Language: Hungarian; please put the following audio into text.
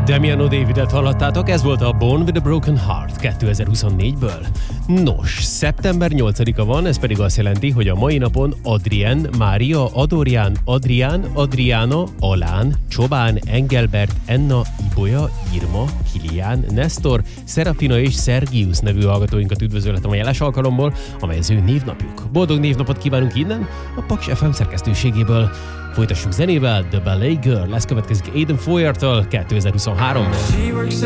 Damiano Davidet hallottátok, ez volt a Born with a Broken Heart 2024-ből. Nos, szeptember 8-a van, ez pedig azt jelenti, hogy a mai napon Adrien, Mária, Adorján, Adrián, Adriana, Alán, Csobán, Engelbert, Enna, Ibolya, Irma, Kilián, Nestor, Serafina és Szergiusz nevű hallgatóinkat üdvözölhetem a jeles alkalomból, amely az ő névnapjuk. Boldog névnapot kívánunk innen, a Paks FM szerkesztőségéből. Folytassuk zenével, The Ballet Girl, lesz következik Aiden Foyer-től 2023-ban.